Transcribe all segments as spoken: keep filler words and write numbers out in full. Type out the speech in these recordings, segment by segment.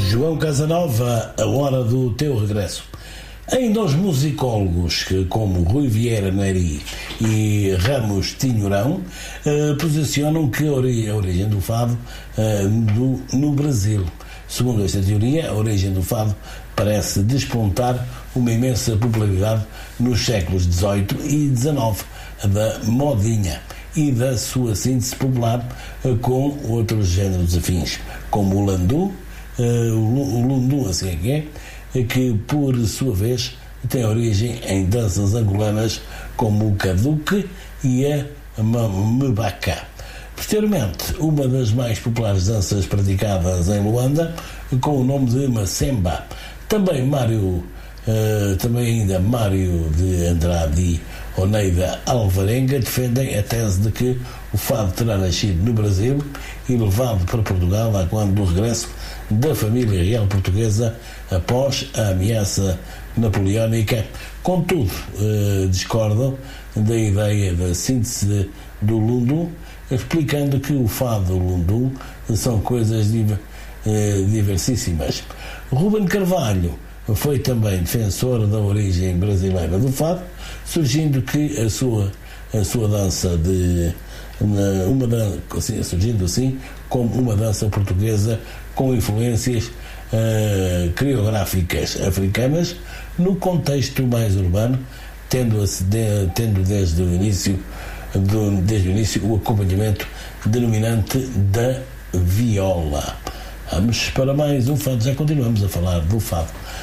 João Casanova, a hora do teu regresso. Ainda os musicólogos como Rui Vieira Neri e Ramos Tinhorão eh, posicionam que a origem do fado eh, do, no Brasil. Segundo esta teoria, a origem do fado parece despontar uma imensa popularidade nos séculos dezoito e dezenove, da modinha e da sua síntese popular eh, com outros géneros afins, como o landu, eh, o lundu, assim é que é, que por sua vez tem origem em danças angolanas como o caduque e a mbaca. Posteriormente, uma das mais populares danças praticadas em Luanda, com o nome de Macemba. Também Mário, uh, também ainda Mário de Andrade e Oneida Alvarenga defendem a tese de que o fado terá nascido no Brasil e levado para Portugal a quando do regresso da família real portuguesa após a ameaça napoleónica. Contudo, eh, discordam da ideia da síntese do lundu, explicando que o fado e o lundu são coisas div- eh, diversissíssimas. Ruben Carvalho foi também defensor da origem brasileira do fado, surgindo que a sua, a sua dança de uma dança, surgindo assim como uma dança portuguesa com influências uh, coreográficas africanas no contexto mais urbano, tendo, de, tendo desde o início do, desde o início o acompanhamento denominante da viola. Vamos para mais um fado, já continuamos a falar do fado.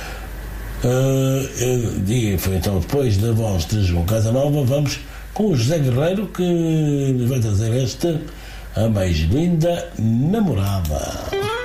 Uh, e foi então depois da voz de João Casanova, vamos com o José Guerreiro, que vai trazer esta A Mais Linda Namorada.